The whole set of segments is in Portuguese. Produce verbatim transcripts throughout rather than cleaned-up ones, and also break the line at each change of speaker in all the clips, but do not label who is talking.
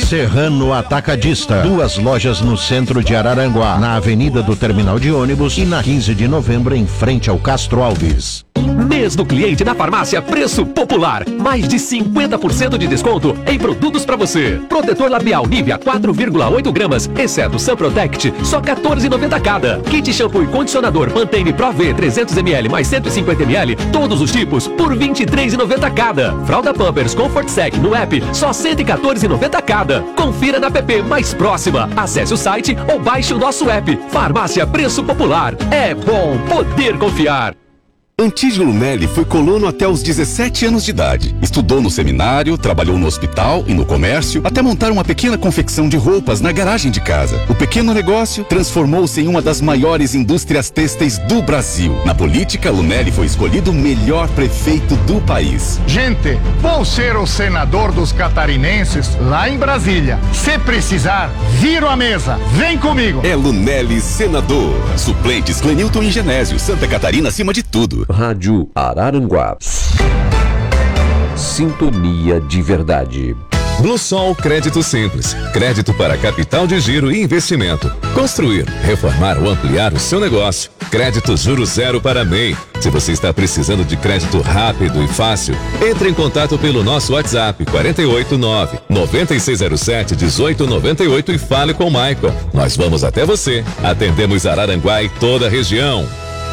Serrano Atacadista. Duas lojas no centro de Araranguá, na Avenida do Terminal de Ônibus e na quinze de novembro, em frente ao Castro Alves.
Mês do cliente na farmácia Preço Popular. Mais de cinquenta por cento de desconto em produtos para você. Protetor labial Nivea quatro vírgula oito gramas, exceto Sun Protect, só quatorze reais e noventa centavos cada. Kit shampoo e condicionador Pantene Pro V trezentos mililitros mais cento e cinquenta mililitros, todos os tipos, por vinte e três reais e noventa centavos cada. Fralda Pampers Comfort Sec no app, só cento e quatorze reais e noventa centavos cada. Confira na app mais próxima. Acesse o site ou baixe o nosso app. Farmácia Preço Popular. É bom poder confiar.
Antídio Lunelli foi colono até os dezessete anos de idade. Estudou no seminário, trabalhou no hospital e no comércio, até montar uma pequena confecção de roupas na garagem de casa. O pequeno negócio transformou-se em uma das maiores indústrias têxteis do Brasil. Na política, Lunelli foi escolhido o melhor prefeito do país.
Gente, vou ser o senador dos catarinenses lá em Brasília. Se precisar, viro a mesa. Vem comigo.
É Lunelli senador. Suplentes Clenilton e Genésio. Santa Catarina acima de tudo.
Rádio Araranguá. Sintonia de verdade.
Bluesol Crédito Simples. Crédito para capital de giro e investimento. Construir, reformar ou ampliar o seu negócio. Crédito juro zero para M E I. Se você está precisando de crédito rápido e fácil, entre em contato pelo nosso WhatsApp quatro oito nove, nove seis zero sete, um oito nove oito e fale com o Michael. Nós vamos até você. Atendemos Araranguá e toda a região.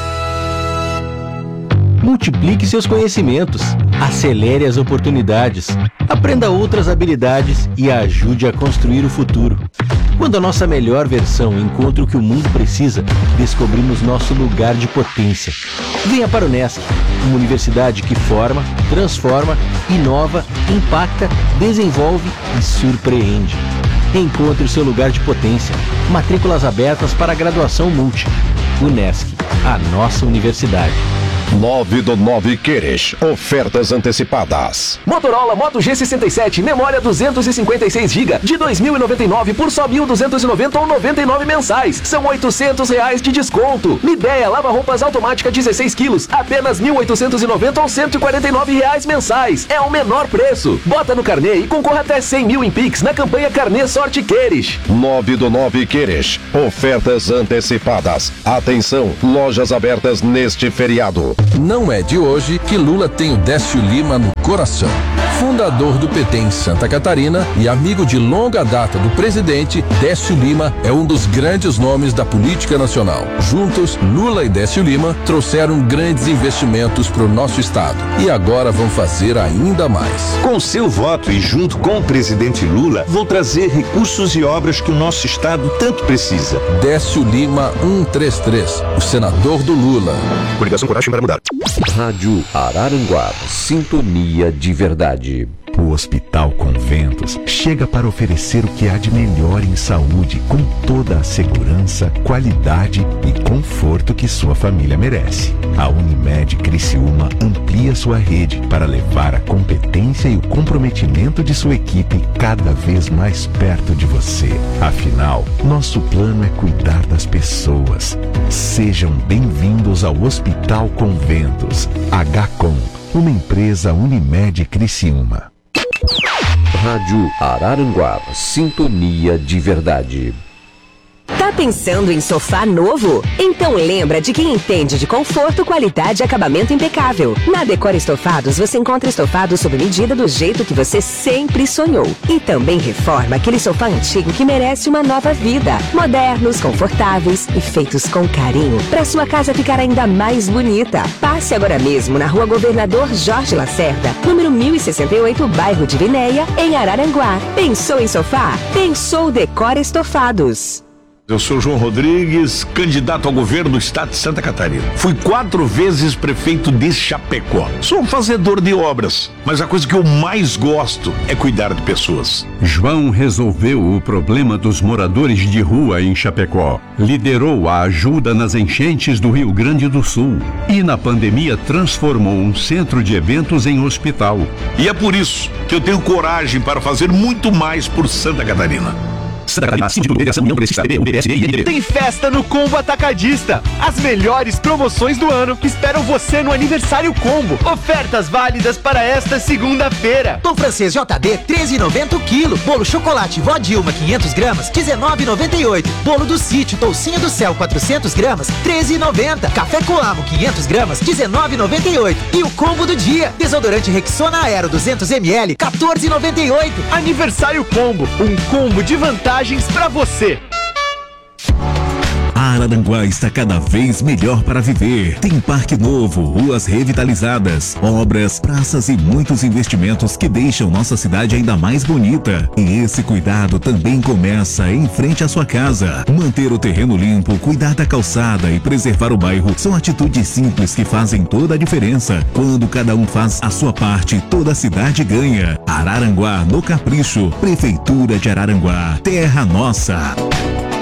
Multiplique seus conhecimentos, acelere as oportunidades, aprenda outras habilidades e ajude a construir o futuro. Quando a nossa melhor versão encontra o que o mundo precisa, descobrimos nosso lugar de potência. Venha para o Unesc, uma universidade que forma, transforma, inova, impacta, desenvolve e surpreende. Encontre o seu lugar de potência. Matrículas abertas para a graduação Multi. Unesc, a nossa universidade.
nove do nove Queres. Ofertas antecipadas.
Motorola Moto G sessenta e sete, memória duzentos e cinquenta e seis gigas, de dois mil e noventa e nove por só mil duzentos e noventa ou noventa e nove mensais. São oitocentos reais de desconto. Midea lava-roupas automática dezesseis quilos, apenas mil oitocentos e noventa ou cento e quarenta e nove reais mensais. É o menor preço. Bota no carnê e concorra até cem mil em Pix na campanha Carnê Sorte Queres.
nove do nove Queres. Ofertas antecipadas. Atenção, lojas abertas neste feriado.
Não é de hoje que Lula tem o Décio Lima no coração. Fundador do P T em Santa Catarina e amigo de longa data do presidente, Décio Lima é um dos grandes nomes da política nacional. Juntos, Lula e Décio Lima trouxeram grandes investimentos para o nosso estado e agora vão fazer ainda mais.
Com seu voto e junto com o presidente Lula, vou trazer recursos e obras que o nosso estado tanto precisa.
Décio Lima cento e trinta e três, o senador do Lula.
Coligação Coragem para Mudar.
Rádio Araranguá. Sintonia de verdade.
O Hospital Conventos chega para oferecer o que há de melhor em saúde, com toda a segurança, qualidade e conforto que sua família merece. A Unimed Criciúma amplia sua rede para levar a competência e o comprometimento de sua equipe cada vez mais perto de você. Afinal, nosso plano é cuidar das pessoas. Sejam bem-vindos ao Hospital Conventos. H C O M, uma empresa Unimed Criciúma.
Rádio Araranguá. Sintonia de verdade.
Tá pensando em sofá novo? Então lembra de quem entende de conforto, qualidade e acabamento impecável. Na Decor Estofados você encontra estofados sob medida do jeito que você sempre sonhou. E também reforma aquele sofá antigo que merece uma nova vida. Modernos, confortáveis e feitos com carinho para sua casa ficar ainda mais bonita. Passe agora mesmo na Rua Governador Jorge Lacerda, número mil e sessenta e oito, bairro de Vinéia, em Araranguá. Pensou em sofá? Pensou Decor Estofados.
Eu sou João Rodrigues, candidato ao governo do estado de Santa Catarina. Fui quatro vezes prefeito de Chapecó. Sou um fazedor de obras, mas a coisa que eu mais gosto é cuidar de pessoas.
João resolveu o problema dos moradores de rua em Chapecó. Liderou a ajuda nas enchentes do Rio Grande do Sul. E na pandemia transformou um centro de eventos em hospital.
E é por isso que eu tenho coragem para fazer muito mais por Santa Catarina.
Santa Catarina, Síndico, Federação, União Progressista, B B, U B S, I N D B.
Tem festa no Combo Atacadista. As melhores promoções do ano esperam você no Aniversário Combo. Ofertas válidas para esta segunda-feira.
Pão francês J D, treze e noventa o quilo. Bolo chocolate Vó Dilma, quinhentos gramas, dezenove e noventa e oito. Bolo do Sítio, toucinho do céu, quatrocentos gramas, treze e noventa. Café Coamo, quinhentos gramas, dezenove e noventa e oito. E o combo do dia, desodorante Rexona Aero duzentos mililitros, quatorze e noventa e oito.
Aniversário Combo, um combo de vantagens pra você.
Araranguá está cada vez melhor para viver. Tem parque novo, ruas revitalizadas, obras, praças e muitos investimentos que deixam nossa cidade ainda mais bonita. E esse cuidado também começa em frente à sua casa. Manter o terreno limpo, cuidar da calçada e preservar o bairro são atitudes simples que fazem toda a diferença. Quando cada um faz a sua parte, toda a cidade ganha. Araranguá no Capricho. Prefeitura de Araranguá. Terra nossa.